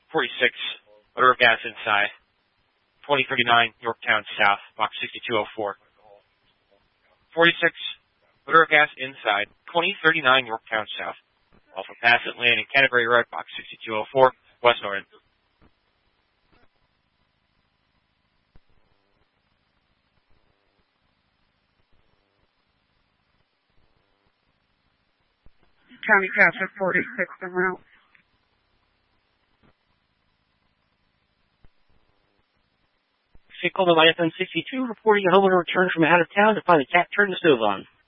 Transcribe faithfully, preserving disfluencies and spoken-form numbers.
forty-six, odor of gas inside. twenty thirty-nine, Yorktown South, box sixty-two oh four. forty-six, odor of gas inside. twenty thirty-nine, Yorktown South. Alpha Bassett Landing, Canterbury Road, box sixty-two oh four, West Norton. County Castle forty-six en route. Coleman F M sixty-two reporting a homeowner returned from out of town to find the cat turned the stove on.